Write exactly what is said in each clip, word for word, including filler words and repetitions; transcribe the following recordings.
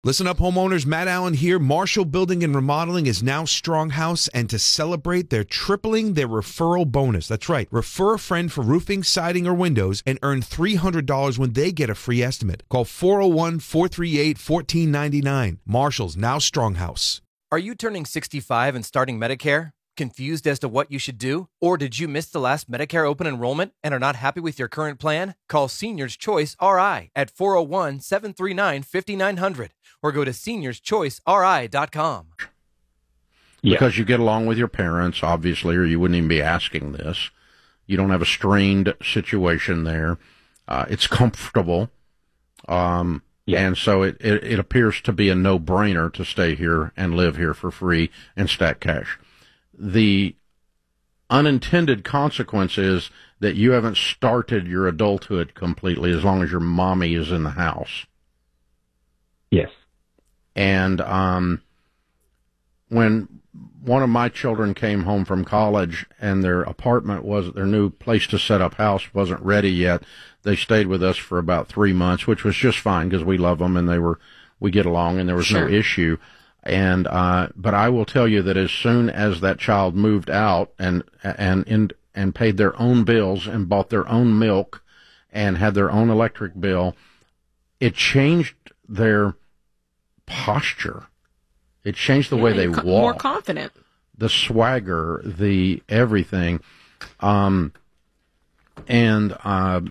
Listen up, homeowners. Matt Allen here. Marshall Building and Remodeling is now Stronghouse, and to celebrate, they're tripling their referral bonus. That's right. Refer a friend for roofing, siding, or windows and earn three hundred dollars when they get a free estimate. Call four oh one, four three eight, one four nine nine. Marshall's now Stronghouse. Are you turning sixty-five and starting Medicare? Confused as to what you should do? Or did you miss the last Medicare open enrollment and are not happy with your current plan? Call Seniors Choice R I at four oh one, seven three nine, five nine zero zero or go to seniors choice r i dot com. Yeah. Because you get along with your parents, obviously, or you wouldn't even be asking this. You don't have a strained situation there. Uh, it's comfortable. Um, yeah. And so it, it, it appears to be a no-brainer to stay here and live here for free and stack cash. The unintended consequence is that you haven't started your adulthood completely as long as your mommy is in the house. Yes. And um, when one of my children came home from college and their apartment was, their new place to set up house wasn't ready yet, they stayed with us for about three months, which was just fine because we love them and they were, we get along and there was Sure. no issue. And, uh, but I will tell you that as soon as that child moved out and, and, in, and paid their own bills and bought their own milk and had their own electric bill, it changed their posture. It changed the Yeah, way they you're walk. co- more confident. The swagger, the everything. Um, and, uh,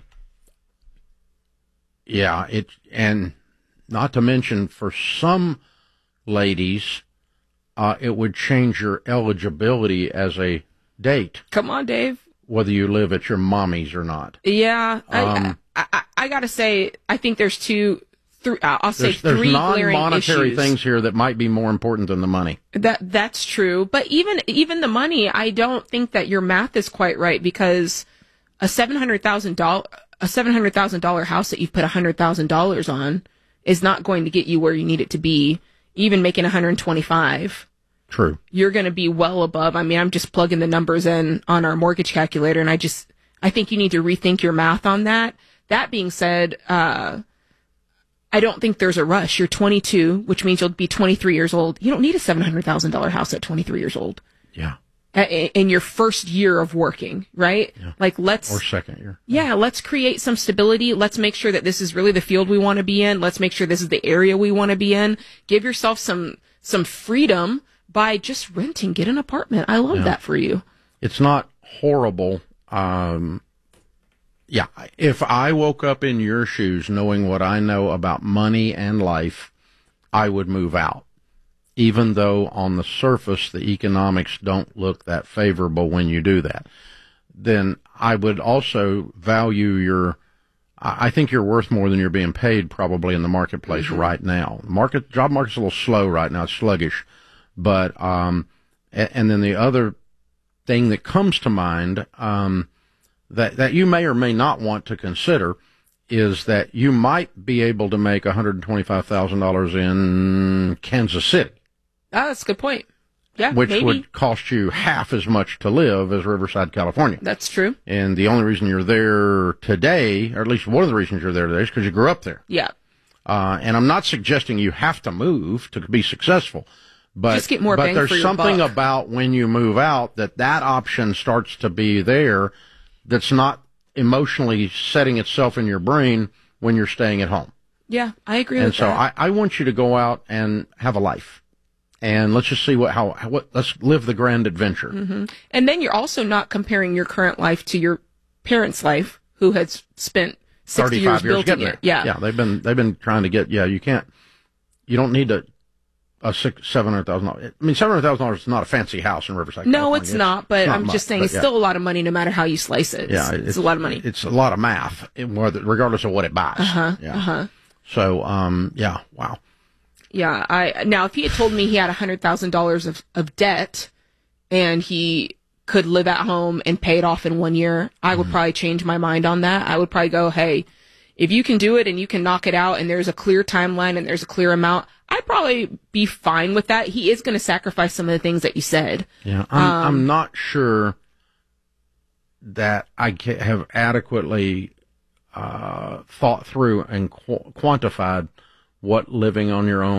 yeah, it, and not to mention for some ladies, uh, it would change your eligibility as a date. Come on, Dave. Whether you live at your mommy's or not. Yeah, Um, I, I, I, I got to say, I think there's two, three, uh, I'll say There's, there's three glaring non-monetary issues. things here that might be more important than the money. That that's true, but even even the money, I don't think that your math is quite right because a seven hundred thousand dollar a seven hundred thousand dollar house that you've put a hundred thousand dollars on is not going to get you where you need it to be. Even making one hundred twenty five. True. You're going to be well above. I mean, I'm just plugging the numbers in on our mortgage calculator, and I just, I think you need to rethink your math on that. That being said, uh, I don't think there's a rush. You're twenty-two, which means you'll be twenty-three years old. You don't need a seven hundred thousand dollars house at twenty-three years old. Yeah. A- In your first year of working, right? Yeah. Like, let's. Or second year. Yeah, let's create some stability. Let's make sure that this is really the field we want to be in. Let's make sure this is the area we want to be in. Give yourself some some freedom by just renting. Get an apartment. I love Yeah. that for you. It's not horrible. Um, yeah, if I woke up in your shoes knowing what I know about money and life, I would move out. Even though on the surface the economics don't look that favorable when you do that. Then I would also value your, I think you're worth more than you're being paid probably in the marketplace mm-hmm. right now. Market, job market's a little slow right now, it's sluggish. But, um, and, and then the other thing that comes to mind, um, that, that you may or may not want to consider is that you might be able to make one hundred twenty-five thousand dollars in Kansas City. Ah, that's a good point. Yeah, Which maybe. would cost you half as much to live as Riverside, California. That's true. And the only reason you're there today, or at least one of the reasons you're there today, is because you grew up there. Yeah. Uh, and I'm not suggesting you have to move to be successful. But, Just get more but bang there's for your something buck. about when you move out that that option starts to be there that's not emotionally setting itself in your brain when you're staying at home. Yeah, I agree and with so that. I, I want you to go out and have a life. And let's just see what, how, what, let's live the grand adventure. Mm-hmm. And then you're also not comparing your current life to your parents' life, who has spent sixty years thirty-five years building getting it. there. Yeah. Yeah, they've been, they've been trying to get, yeah, you can't, you don't need a, a six, seven hundred thousand dollars. I mean, seven hundred thousand dollars is not a fancy house in Riverside, No, California. it's not, but it's not I'm much, just saying but it's yeah. still a lot of money no matter how you slice it. It's, Yeah, it's, a lot of money. It's a lot of math, regardless of what it buys. Uh-huh, yeah. uh-huh. So, um, yeah, wow. Yeah, I now if he had told me he had one hundred thousand dollars of, of debt and he could live at home and pay it off in one year, I would mm-hmm. probably change my mind on that. I would probably go, hey, if you can do it and you can knock it out and there's a clear timeline and there's a clear amount, I'd probably be fine with that. He is going to sacrifice some of the things that you said. Yeah, I'm, um, I'm not sure that I have adequately uh, thought through and qu- quantified what living on your own